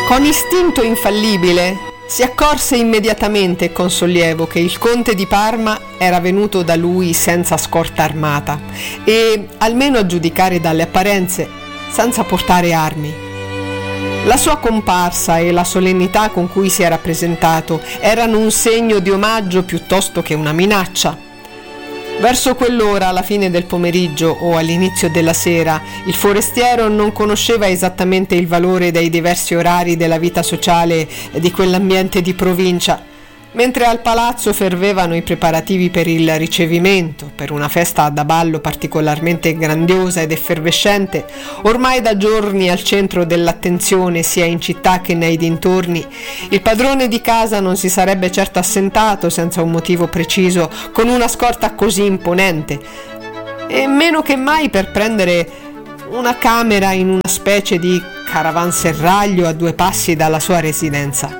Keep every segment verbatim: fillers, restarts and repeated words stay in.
Con istinto infallibile si accorse immediatamente con sollievo che il conte di Parma era venuto da lui senza scorta armata e, almeno a giudicare dalle apparenze, senza portare armi. La sua comparsa e la solennità con cui si era presentato erano un segno di omaggio piuttosto che una minaccia. Verso quell'ora, alla fine del pomeriggio o all'inizio della sera, il forestiero non conosceva esattamente il valore dei diversi orari della vita sociale di quell'ambiente di provincia. Mentre al palazzo fervevano i preparativi per il ricevimento, per una festa da ballo particolarmente grandiosa ed effervescente, ormai da giorni al centro dell'attenzione sia in città che nei dintorni, il padrone di casa non si sarebbe certo assentato senza un motivo preciso, con una scorta così imponente, e meno che mai per prendere una camera in una specie di caravanserraglio a due passi dalla sua residenza.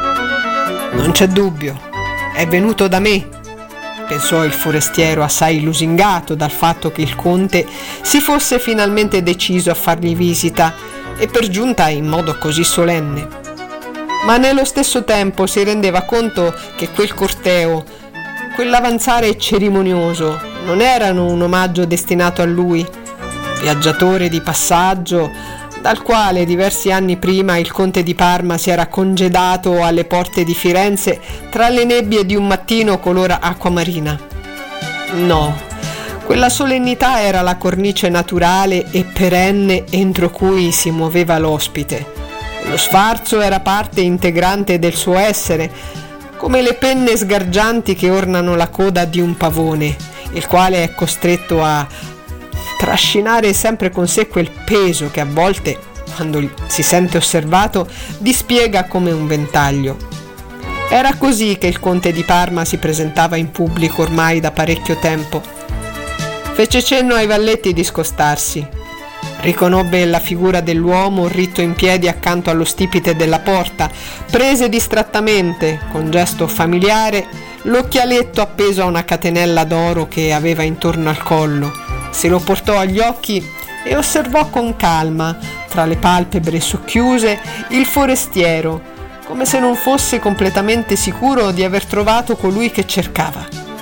Non c'è dubbio, è venuto da me, pensò il forestiero, assai lusingato dal fatto che il conte si fosse finalmente deciso a fargli visita e per giunta in modo così solenne. Ma nello stesso tempo si rendeva conto che quel corteo, quell'avanzare cerimonioso, non erano un omaggio destinato a lui, viaggiatore di passaggio, dal quale diversi anni prima il conte di Parma si era congedato alle porte di Firenze tra le nebbie di un mattino color acquamarina. No, quella solennità era la cornice naturale e perenne entro cui si muoveva l'ospite. Lo sfarzo era parte integrante del suo essere, come le penne sgargianti che ornano la coda di un pavone, il quale è costretto a trascinare sempre con sé quel peso che a volte, quando si sente osservato, dispiega come un ventaglio. Era così che il conte di Parma si presentava in pubblico ormai da parecchio tempo. Fece cenno ai valletti di scostarsi. Riconobbe la figura dell'uomo ritto in piedi accanto allo stipite della porta, prese distrattamente, con gesto familiare, l'occhialetto appeso a una catenella d'oro che aveva intorno al collo. Se lo portò agli occhi e osservò con calma, tra le palpebre socchiuse, il forestiero, come se non fosse completamente sicuro di aver trovato colui che cercava.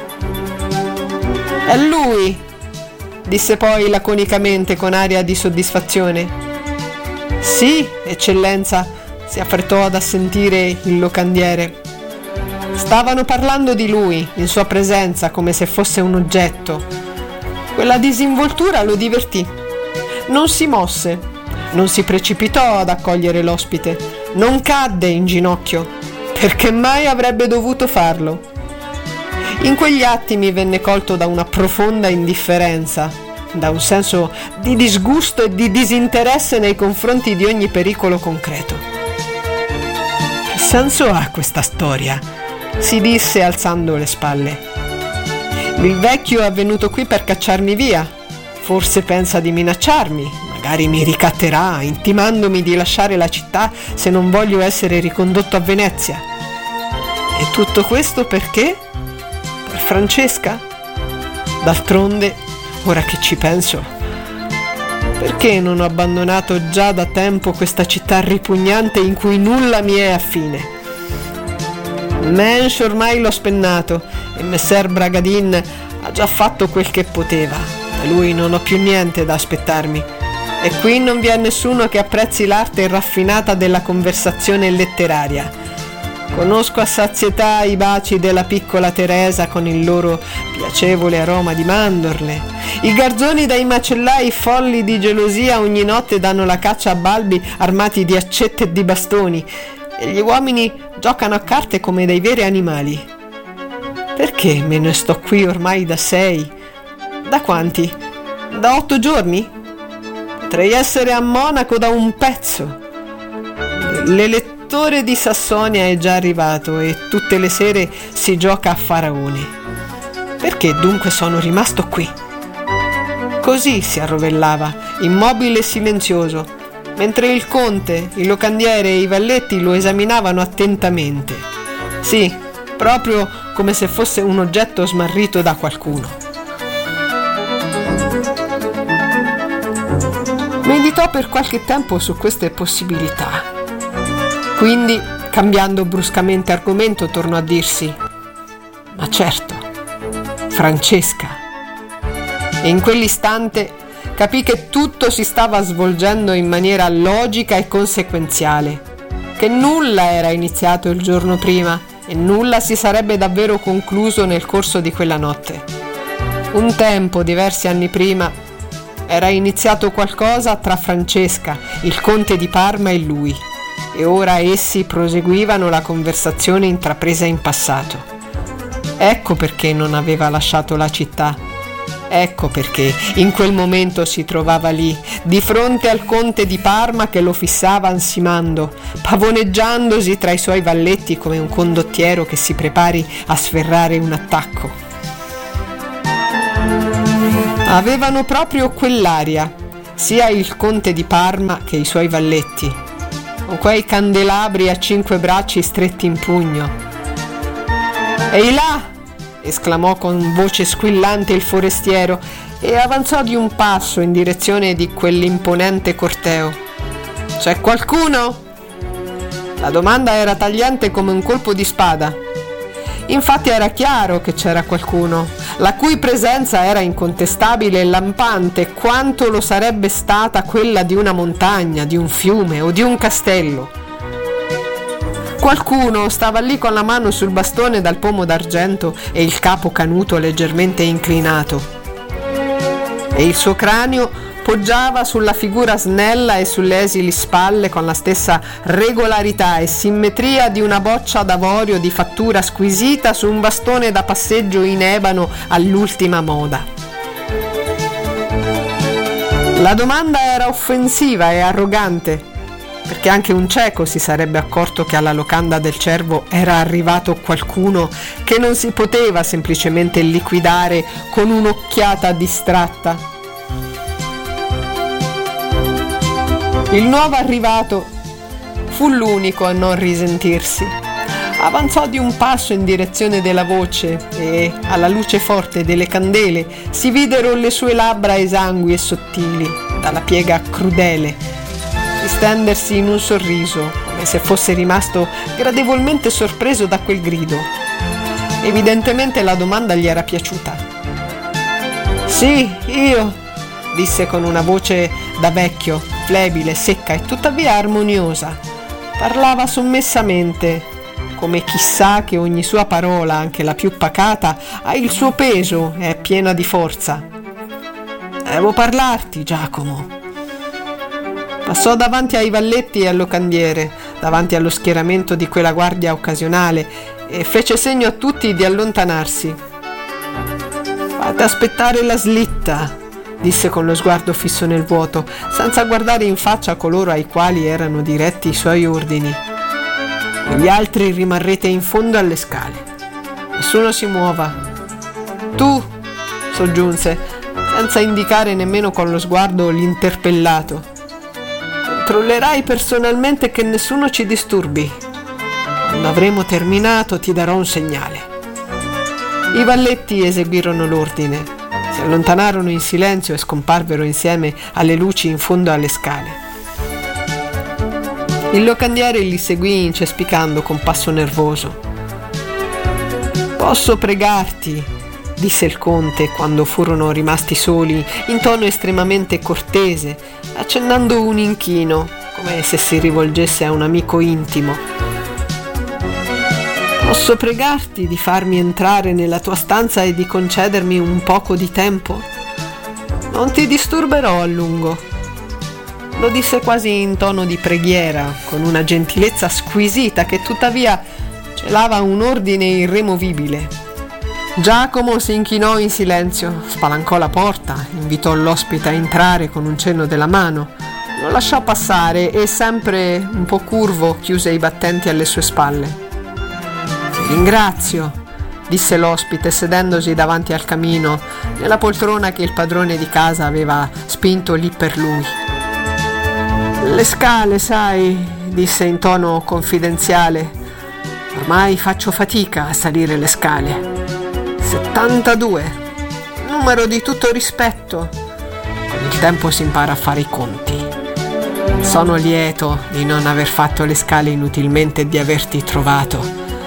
«È lui!» disse poi laconicamente con aria di soddisfazione. «Sì, eccellenza», si affrettò ad assentire il locandiere. Stavano parlando di lui, in sua presenza, come se fosse un oggetto. Quella disinvoltura lo divertì. Non si mosse, non si precipitò ad accogliere l'ospite, non cadde in ginocchio, perché mai avrebbe dovuto farlo. In quegli attimi venne colto da una profonda indifferenza, da un senso di disgusto e di disinteresse nei confronti di ogni pericolo concreto. Che senso ha questa storia? Si disse alzando le spalle. Il vecchio è venuto qui per cacciarmi via. Forse pensa di minacciarmi, magari mi ricatterà, intimandomi di lasciare la città se non voglio essere ricondotto a Venezia. E tutto questo perché? Per Francesca? D'altronde, ora che ci penso, perché non ho abbandonato già da tempo questa città ripugnante in cui nulla mi è affine? Mensch ormai l'ho spennato e messer Bragadin ha già fatto quel che poteva. Da lui non ho più niente da aspettarmi e qui non vi è nessuno che apprezzi l'arte raffinata della conversazione letteraria. Conosco a sazietà i baci della piccola Teresa con il loro piacevole aroma di mandorle. I garzoni dai macellai folli di gelosia ogni notte danno la caccia a balbi armati di accette e di bastoni, e gli uomini giocano a carte come dei veri animali. Perché me ne sto qui ormai da sei? Da quanti? Da otto giorni? Potrei essere a Monaco da un pezzo. L'elettore di Sassonia è già arrivato e tutte le sere si gioca a faraone. Perché dunque sono rimasto qui? Così si arrovellava, immobile e silenzioso, mentre il conte, il locandiere e i valletti lo esaminavano attentamente. Sì, proprio come se fosse un oggetto smarrito da qualcuno. Meditò per qualche tempo su queste possibilità. Quindi, cambiando bruscamente argomento, tornò a dirsi: ma certo, Francesca. E in quell'istante capì che tutto si stava svolgendo in maniera logica e conseguenziale, che nulla era iniziato il giorno prima e nulla si sarebbe davvero concluso nel corso di quella notte. Un tempo, diversi anni prima, era iniziato qualcosa tra Francesca, il conte di Parma e lui, e ora essi proseguivano la conversazione intrapresa in passato. Ecco perché non aveva lasciato la città. Ecco perché in quel momento si trovava lì, di fronte al conte di Parma che lo fissava ansimando, pavoneggiandosi tra i suoi valletti come un condottiero che si prepari a sferrare un attacco. Avevano proprio quell'aria, sia il conte di Parma che i suoi valletti, con quei candelabri a cinque bracci stretti in pugno. «Ehi là!» esclamò con voce squillante il forestiero e avanzò di un passo in direzione di quell'imponente corteo. «C'è qualcuno?» La domanda era tagliente come un colpo di spada. Infatti era chiaro che c'era qualcuno, la cui presenza era incontestabile e lampante quanto lo sarebbe stata quella di una montagna, di un fiume o di un castello. Qualcuno stava lì con la mano sul bastone dal pomo d'argento e il capo canuto leggermente inclinato. E il suo cranio poggiava sulla figura snella e sulle esili spalle con la stessa regolarità e simmetria di una boccia d'avorio di fattura squisita su un bastone da passeggio in ebano all'ultima moda. La domanda era offensiva e arrogante, perché anche un cieco si sarebbe accorto che alla locanda del cervo era arrivato qualcuno che non si poteva semplicemente liquidare con un'occhiata distratta. Il nuovo arrivato fu l'unico a non risentirsi. Avanzò di un passo in direzione della voce e, alla luce forte delle candele, si videro le sue labbra esangui e sottili, dalla piega crudele, stendersi in un sorriso, come se fosse rimasto gradevolmente sorpreso da quel grido. Evidentemente la domanda gli era piaciuta. «Sì, io», disse con una voce da vecchio, flebile, secca e tuttavia armoniosa. Parlava sommessamente, come chi sa che ogni sua parola, anche la più pacata, ha il suo peso e è piena di forza. «Devo parlarti, Giacomo». Passò davanti ai valletti e al locandiere, davanti allo schieramento di quella guardia occasionale, e fece segno a tutti di allontanarsi. «Fate aspettare la slitta», disse con lo sguardo fisso nel vuoto, senza guardare in faccia coloro ai quali erano diretti i suoi ordini. «E gli altri rimarrete in fondo alle scale. Nessuno si muova. Tu», soggiunse, senza indicare nemmeno con lo sguardo l'interpellato, «controllerai personalmente che nessuno ci disturbi. Quando avremo terminato ti darò un segnale». I valletti eseguirono l'ordine, si allontanarono in silenzio e scomparvero insieme alle luci in fondo alle scale. Il locandiere li seguì incespicando con passo nervoso. «Posso pregarti?» disse il conte quando furono rimasti soli, in tono estremamente cortese, accennando un inchino, come se si rivolgesse a un amico intimo. «Posso pregarti di farmi entrare nella tua stanza e di concedermi un poco di tempo? Non ti disturberò a lungo». Lo disse quasi in tono di preghiera, con una gentilezza squisita che tuttavia celava un ordine irremovibile. Giacomo si inchinò in silenzio, spalancò la porta, invitò l'ospite a entrare con un cenno della mano, lo lasciò passare e, sempre un po' curvo, chiuse i battenti alle sue spalle. «Ti ringrazio», disse l'ospite sedendosi davanti al camino, nella poltrona che il padrone di casa aveva spinto lì per lui. «Le scale, sai», disse in tono confidenziale, «ormai faccio fatica a salire le scale. settantadue, numero di tutto rispetto. Con il tempo si impara a fare i conti. Sono lieto di non aver fatto le scale inutilmente e di averti trovato.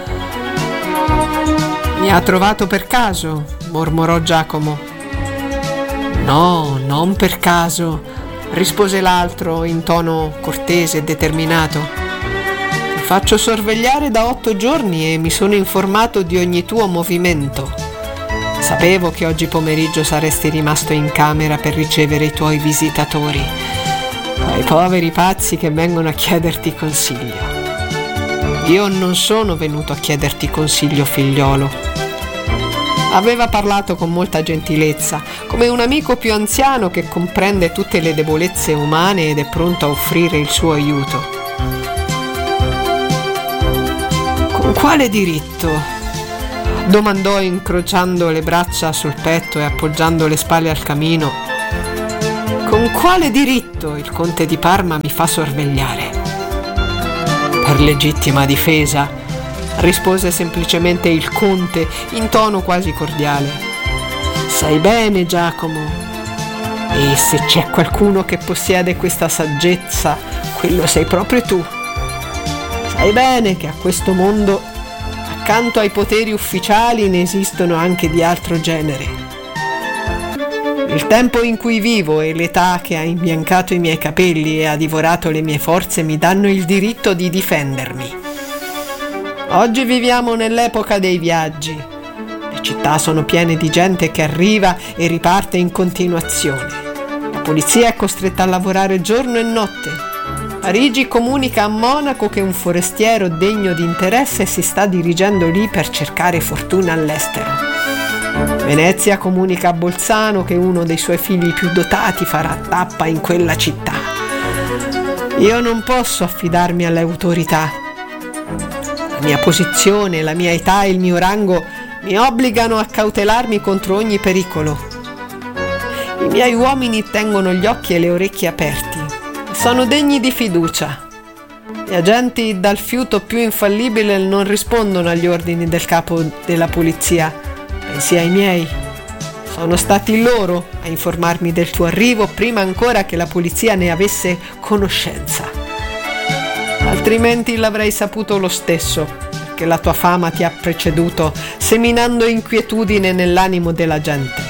Mi ha trovato per caso? Mormorò Giacomo. No, non per caso, rispose l'altro in tono cortese e determinato. Ti faccio sorvegliare da otto giorni e mi sono informato di ogni tuo movimento. Sapevo che oggi pomeriggio saresti rimasto in camera per ricevere i tuoi visitatori, quei poveri pazzi che vengono a chiederti consiglio. Io non sono venuto a chiederti consiglio, figliolo. Aveva parlato con molta gentilezza, come un amico più anziano che comprende tutte le debolezze umane ed è pronto a offrire il suo aiuto. Con quale diritto? Domandò incrociando le braccia sul petto e appoggiando le spalle al camino. Con quale diritto il conte di Parma mi fa sorvegliare? Per legittima difesa, rispose semplicemente il conte in tono quasi cordiale. Sai bene, Giacomo, e se c'è qualcuno che possiede questa saggezza, quello sei proprio tu. Sai bene che a questo mondo, accanto ai poteri ufficiali, ne esistono anche di altro genere. Il tempo in cui vivo e l'età che ha imbiancato i miei capelli e ha divorato le mie forze mi danno il diritto di difendermi. Oggi viviamo nell'epoca dei viaggi. Le città sono piene di gente che arriva e riparte in continuazione. La polizia è costretta a lavorare giorno e notte. Parigi comunica a Monaco che un forestiero degno di interesse si sta dirigendo lì per cercare fortuna all'estero. Venezia comunica a Bolzano che uno dei suoi figli più dotati farà tappa in quella città. Io non posso affidarmi alle autorità. La mia posizione, la mia età e il mio rango mi obbligano a cautelarmi contro ogni pericolo. I miei uomini tengono gli occhi e le orecchie aperti e sono degni di fiducia. Gli agenti dal fiuto più infallibile non rispondono agli ordini del capo della polizia, pensi ai miei. Sono stati loro a informarmi del tuo arrivo prima ancora che la polizia ne avesse conoscenza. Altrimenti l'avrei saputo lo stesso, perché la tua fama ti ha preceduto, seminando inquietudine nell'animo della gente.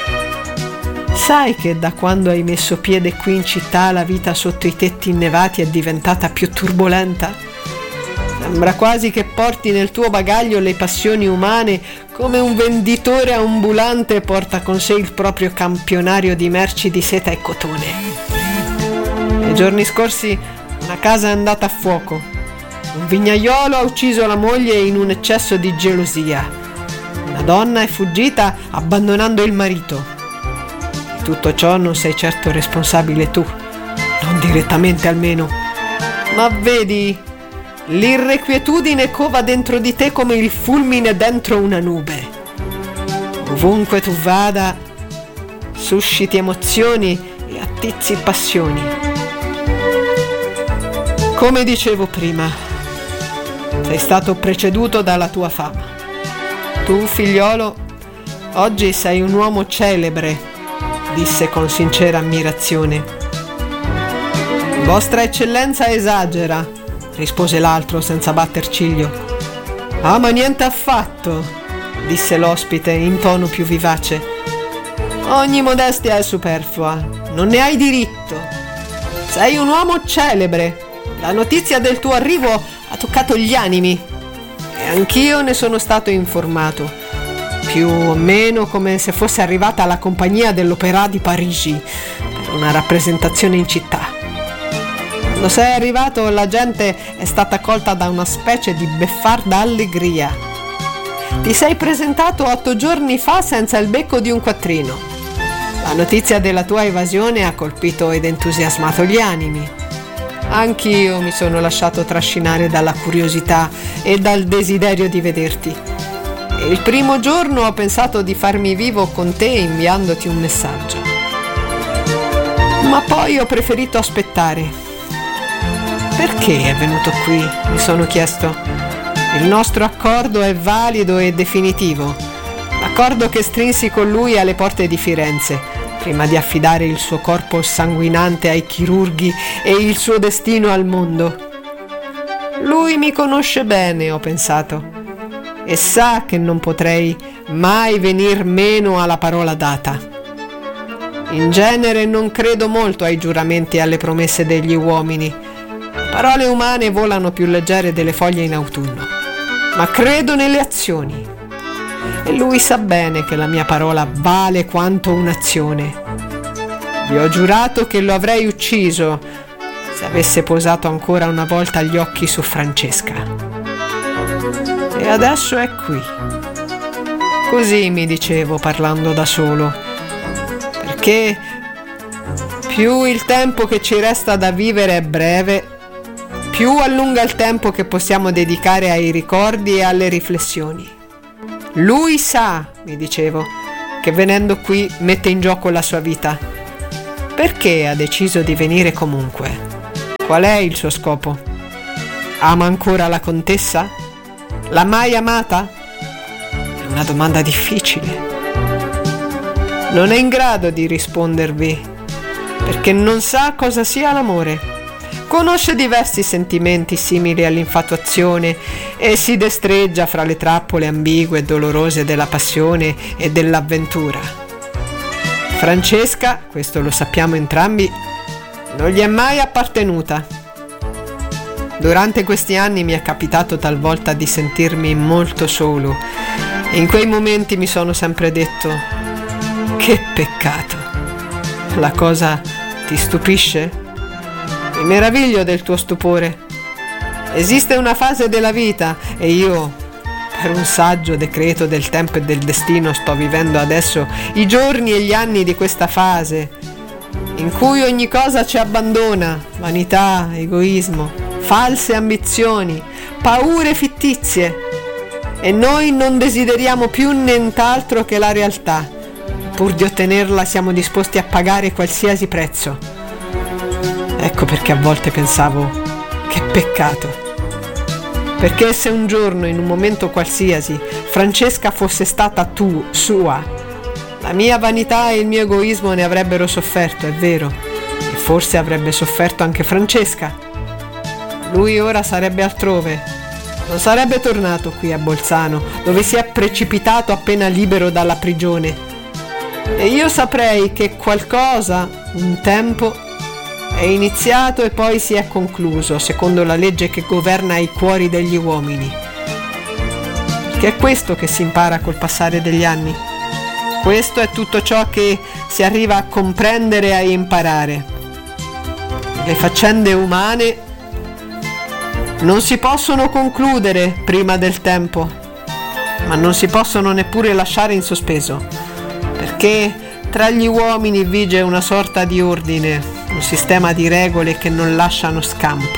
Sai che da quando hai messo piede qui in città la vita sotto i tetti innevati è diventata più turbolenta? Sembra quasi che porti nel tuo bagaglio le passioni umane come un venditore ambulante porta con sé il proprio campionario di merci di seta e cotone. Nei giorni scorsi una casa è andata a fuoco. Un vignaiolo ha ucciso la moglie in un eccesso di gelosia. Una donna è fuggita abbandonando il marito. Di tutto ciò non sei certo responsabile tu, non direttamente almeno. Ma vedi, l'irrequietudine cova dentro di te come il fulmine dentro una nube. Ovunque tu vada, susciti emozioni e attizzi passioni. Come dicevo prima, sei stato preceduto dalla tua fama. Tu, figliolo, oggi sei un uomo celebre, disse con sincera ammirazione. Vostra eccellenza esagera, rispose l'altro senza batter ciglio. Ah, ma niente affatto, disse l'ospite in tono più vivace. Ogni modestia è superflua, non ne hai diritto. Sei un uomo celebre. La notizia del tuo arrivo ha toccato gli animi e anch'io ne sono stato informato, più o meno come se fosse arrivata la compagnia dell'Opéra di Parigi per una rappresentazione in città. Quando sei arrivato la gente è stata colta da una specie di beffarda allegria. Ti sei presentato otto giorni fa senza il becco di un quattrino. La notizia della tua evasione ha colpito ed entusiasmato gli animi. Anch'io mi sono lasciato trascinare dalla curiosità e dal desiderio di vederti. E il primo giorno ho pensato di farmi vivo con te inviandoti un messaggio. Ma poi ho preferito aspettare. Perché è venuto qui? Mi sono chiesto. Il nostro accordo è valido e definitivo. L'accordo che strinsi con lui alle porte di Firenze. prima di affidare il suo corpo sanguinante ai chirurghi e il suo destino al mondo. Lui mi conosce bene, ho pensato, e sa che non potrei mai venir meno alla parola data. In genere non credo molto ai giuramenti e alle promesse degli uomini. Parole umane volano più leggere delle foglie in autunno, ma credo nelle azioni. E lui sa bene che la mia parola vale quanto un'azione. Gli ho giurato che lo avrei ucciso se avesse posato ancora una volta gli occhi su Francesca. E adesso è qui. Così mi dicevo parlando da solo, perché più il tempo che ci resta da vivere è breve, più allunga il tempo che possiamo dedicare ai ricordi e alle riflessioni. Lui sa, mi dicevo, che venendo qui mette in gioco la sua vita. Perché ha deciso di venire comunque? Qual è il suo scopo? Ama ancora la contessa? L'ha mai amata? È una domanda difficile. Non è in grado di rispondervi, perché non sa cosa sia l'amore. Conosce diversi sentimenti simili all'infatuazione e si destreggia fra le trappole ambigue e dolorose della passione e dell'avventura. Francesca, questo lo sappiamo entrambi, non gli è mai appartenuta. Durante questi anni mi è capitato talvolta di sentirmi molto solo e in quei momenti mi sono sempre detto: che peccato. La cosa ti stupisce? Mi meraviglio del tuo stupore. Esiste una fase della vita e io, per un saggio decreto del tempo e del destino, sto vivendo adesso i giorni e gli anni di questa fase, in cui ogni cosa ci abbandona: vanità, egoismo, false ambizioni, paure fittizie, e noi non desideriamo più nient'altro che la realtà. Pur di ottenerla siamo disposti a pagare qualsiasi prezzo. Ecco perché a volte pensavo: che peccato. Perché se un giorno, in un momento qualsiasi, Francesca fosse stata tu, sua, la mia vanità e il mio egoismo ne avrebbero sofferto, è vero, e forse avrebbe sofferto anche Francesca. Lui ora sarebbe altrove, non sarebbe tornato qui a Bolzano, dove si è precipitato appena libero dalla prigione. E io saprei che qualcosa, un tempo, è iniziato e poi si è concluso, secondo la legge che governa i cuori degli uomini. Che è questo che si impara col passare degli anni. Questo è tutto ciò che si arriva a comprendere e a imparare. Le faccende umane non si possono concludere prima del tempo, ma non si possono neppure lasciare in sospeso, perché tra gli uomini vige una sorta di ordine, un sistema di regole che non lasciano scampo.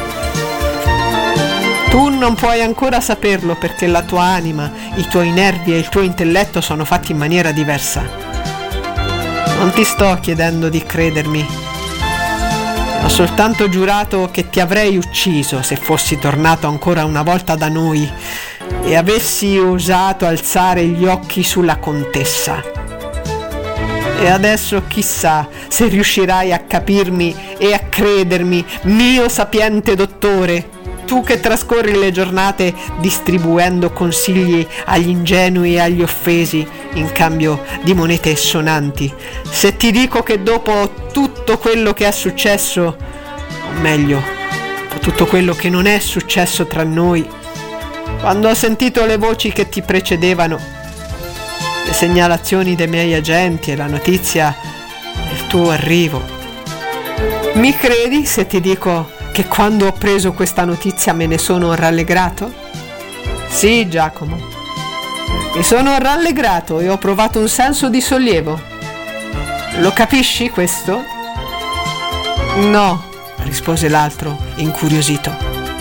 Tu non puoi ancora saperlo perché la tua anima, i tuoi nervi e il tuo intelletto sono fatti in maniera diversa. Non ti sto chiedendo di credermi. Ho soltanto giurato che ti avrei ucciso se fossi tornato ancora una volta da noi e avessi osato alzare gli occhi sulla contessa. E adesso chissà se riuscirai a capirmi e a credermi, mio sapiente dottore, tu che trascorri le giornate distribuendo consigli agli ingenui e agli offesi in cambio di monete sonanti. Se ti dico che dopo tutto quello che è successo, o meglio, tutto quello che non è successo tra noi, quando ho sentito le voci che ti precedevano, le segnalazioni dei miei agenti e la notizia del tuo arrivo, mi credi se ti dico che quando ho preso questa notizia me ne sono rallegrato? Sì, Giacomo, mi sono rallegrato e ho provato un senso di sollievo. Lo capisci questo? No, rispose l'altro, incuriosito.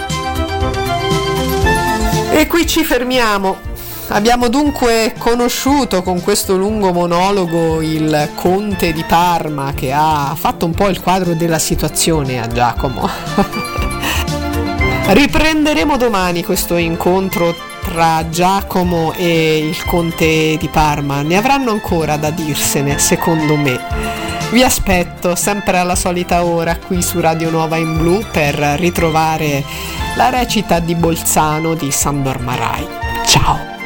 E qui ci fermiamo. Abbiamo dunque conosciuto con questo lungo monologo il conte di Parma, che ha fatto un po' il quadro della situazione a Giacomo. Riprenderemo domani questo incontro Terra, Giacomo e il conte di Parma ne avranno ancora da dirsene, secondo me. Vi aspetto sempre alla solita ora qui su Radio Nuova in Blu per ritrovare la recita di Bolzano di Sandor Marai. Ciao!